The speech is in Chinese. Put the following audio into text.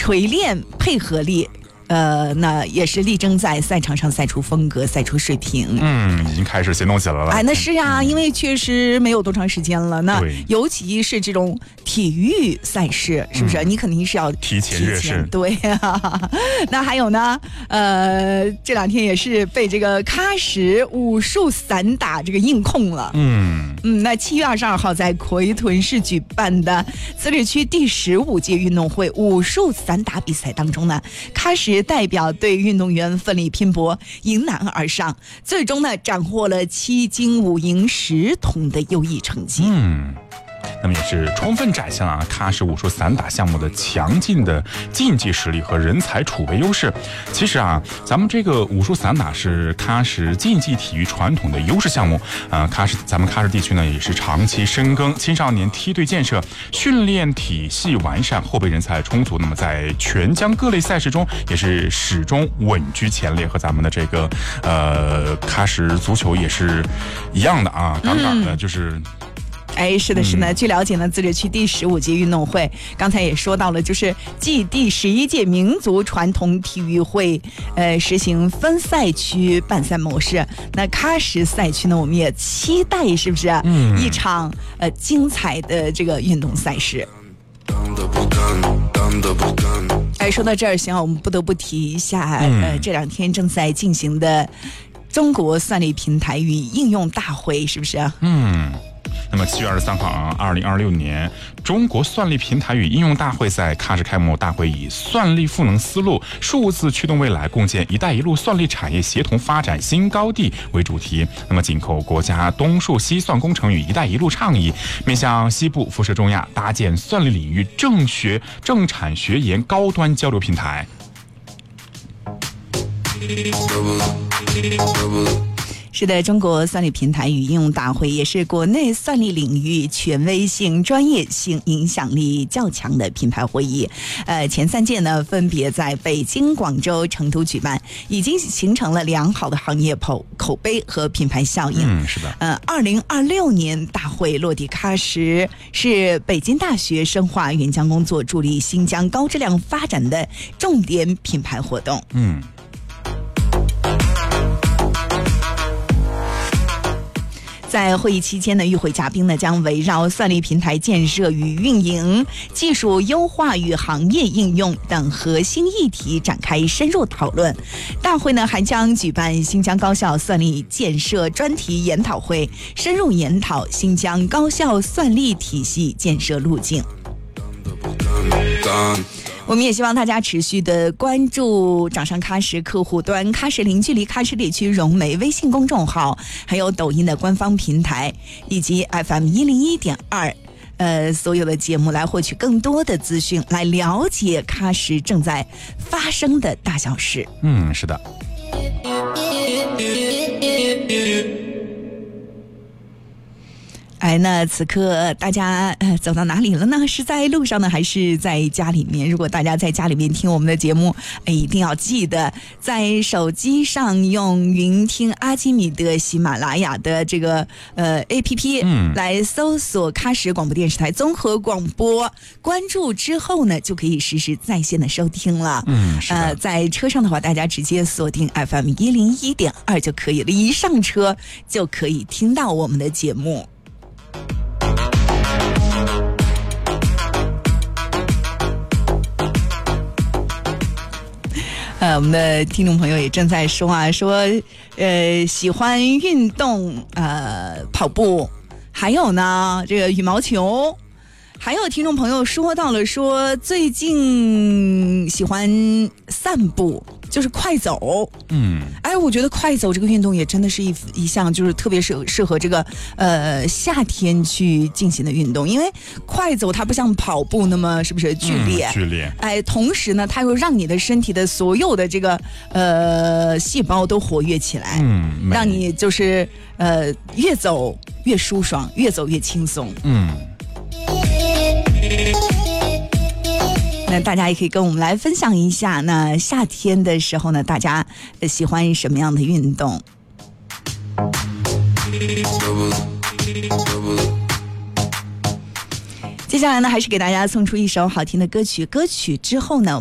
锤炼配合力。那也是力争在赛场上赛出风格，赛出水平。 已经开始行动起来了。 那是啊，因为确实没有多长时间了。那尤其是这种体育赛事，是不是？你肯定是要提前热身。 对啊。那还有呢，这两天也是被这个喀什武术散打这个硬控了。那7月22号在奎屯市举办的自治区第15届运动会武术散打比赛当中呢，喀什代表队运动员奋力拼搏，迎难而上，最终呢斩获了7金5银10铜的优异成绩。 那么也是充分展现了喀什武术散打项目的强劲的竞技实力和人才储备优势。其实啊，咱们这个武术散打是喀什竞技体育传统的优势项目。咱们喀什地区呢也是长期深耕青少年梯队建设，训练体系完善，后备人才充足。那么在全疆各类赛事中也是始终稳居前列，和咱们的这个喀什足球也是一样的啊，杠杠的就是。 是的，是的。据了解呢，自治区第15届运动会，刚才也说到了，就是继第11届民族传统体育会，实行分赛区办赛模式。那喀什赛区呢，我们也期待是不是一场精彩的这个运动赛事。说到这儿，行，我们不得不提一下，这两天正在进行的中国算力平台与应用大会，是不是？ 那么7月23号2026年中国算力平台与应用大会在喀什开幕。大会以算力赋能思路，数字驱动未来，共建一带一路算力产业协同发展新高地为主题。那么紧扣国家东数西算工程与一带一路倡议，面向西部辐射中亚，搭建算力领域政产学研高端交流平台。 是的，中国算力平台与应用大会也是国内算力领域权威性、专业性、影响力较强的品牌会议。前3届呢分别在北京、广州、成都举办，已经形成了良好的行业口碑和品牌效应。 是的。 2026年大会落地喀什，是北京大学深化援疆工作，助力新疆高质量发展的重点品牌活动。在会议期间呢，与会嘉宾呢将围绕算力平台建设与运营、技术优化与行业应用等核心议题展开深入讨论。大会呢还将举办新疆高校算力建设专题研讨会，深入研讨新疆高校算力体系建设路径。我们也希望大家持续的关注掌上喀什客户端、喀什零距离喀什地区融媒微信公众号，还有抖音的官方平台，以及 FM101.2所有的节目，来获取更多的资讯，来了解喀什正在发生的大小事。 是的。 那此刻大家走到哪里了呢？是在路上呢，还是在家里面？如果大家在家里面听我们的节目，一定要记得在手机上用云听阿基米德、喜马拉雅的这个APP 来搜索喀什广播电视台综合广播，关注之后呢，就可以实时在线的收听了。在车上的话，大家直接锁定 FM101.2 就可以了，一上车就可以听到我们的节目。我们的听众朋友也正在说喜欢运动，跑步，还有呢这个羽毛球，还有听众朋友说到了说最近喜欢散步，就是快走。我觉得快走这个运动也真的是一项就是特别适合这个夏天去进行的运动，因为快走它不像跑步那么是不是剧烈，同时呢它又让你的身体的所有的这个细胞都活跃起来，让你就是越走越舒爽，越走越轻松。那大家也可以跟我们来分享一下，那夏天的时候呢，大家喜欢什么样的运动？接下来呢，还是给大家送出一首好听的歌曲。歌曲之后呢，